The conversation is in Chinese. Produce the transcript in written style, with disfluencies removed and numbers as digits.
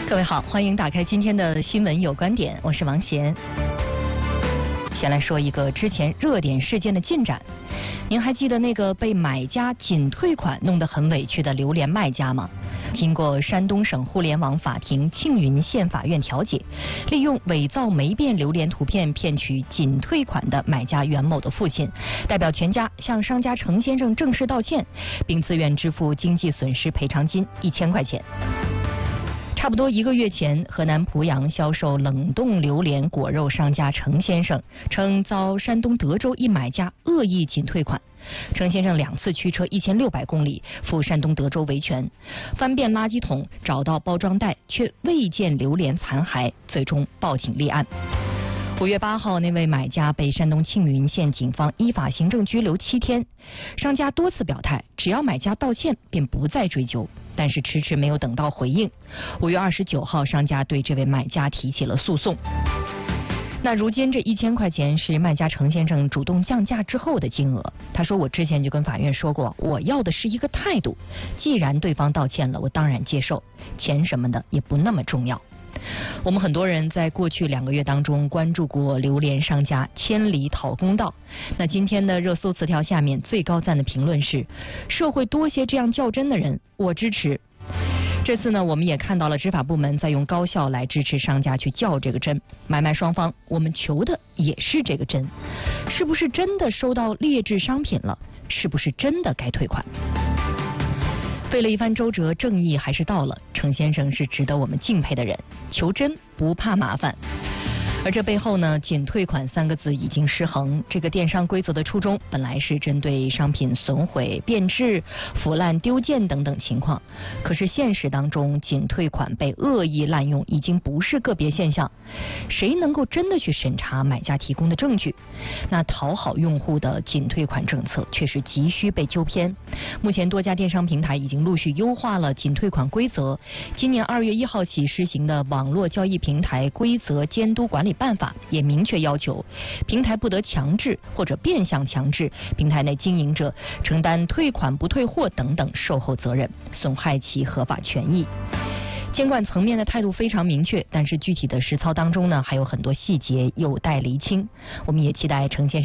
各位好，欢迎打开今天的新闻有观点，我是王贤。先来说一个之前热点事件的进展。您还记得那个被买家仅退款弄得很委屈的榴莲卖家吗？经过山东省互联网法庭庆云县法院调解，利用伪造霉变榴莲图片骗取仅退款的买家袁某的父亲代表全家向商家程先生正式道歉，并自愿支付经济损失赔偿金1000块钱。差不多1个月前，河南濮阳销售冷冻榴莲果肉商家程先生称遭山东德州一买家恶意仅退款。程先生2次驱车1600公里赴山东德州维权，翻遍垃圾桶找到包装袋，却未见榴莲残骸，最终报警立案。5月8号，那位买家被山东庆云县警方依法行政拘留7天。商家多次表态，只要买家道歉便不再追究，但是迟迟没有等到回应。5月29号，商家对这位买家提起了诉讼。那如今这1000块钱是卖家程先生主动降价之后的金额。他说，我之前就跟法院说过，我要的是一个态度，既然对方道歉了，我当然接受，钱什么的也不那么重要。我们很多人在过去2个月当中关注过榴莲商家千里讨公道。那今天的热搜词条下面最高赞的评论是：社会多些这样较真的人，我支持。这次呢，我们也看到了执法部门在用高效来支持商家去较这个真。买卖双方，我们求的也是这个真，是不是真的收到劣质商品了？是不是真的该退款？费了一番周折，正义还是到了。程先生是值得我们敬佩的人，求真不怕麻烦。而这背后呢，仅退款3个字已经失衡。这个电商规则的初衷本来是针对商品损毁、变质、腐烂、丢件等等情况，可是现实当中，仅退款被恶意滥用已经不是个别现象。谁能够真的去审查买家提供的证据？那讨好用户的仅退款政策却是急需被纠偏。目前多家电商平台已经陆续优化了仅退款规则。今年2月1号起施行的网络交易平台规则监督管理办法也明确要求，平台不得强制或者变相强制平台内经营者承担退款不退货等等售后责任，损害其合法权益。监管层面的态度非常明确，但是具体的实操当中呢，还有很多细节有待厘清。我们也期待程先生